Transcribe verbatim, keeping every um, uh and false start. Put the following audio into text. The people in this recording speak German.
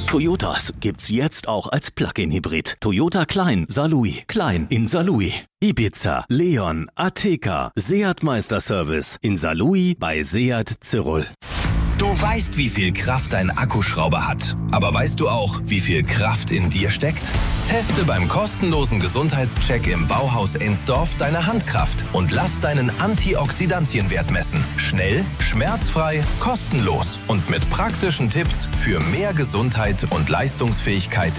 Toyotas gibt's jetzt auch als Plug-in-Hybrid. Toyota Klein, Saarlouis. Klein in Saarlouis. Ibiza, Leon, Ateca, Seat Meisterservice in Saarlouis bei Seat Zirol. Du weißt, wie viel Kraft ein Akkuschrauber hat. Aber weißt du auch, wie viel Kraft in dir steckt? Teste beim kostenlosen Gesundheitscheck im Bauhaus Ensdorf deine Handkraft und lass deinen Antioxidantienwert messen. Schnell, schmerzfrei, kostenlos und mit praktischen Tipps für mehr Gesundheit und Leistungsfähigkeit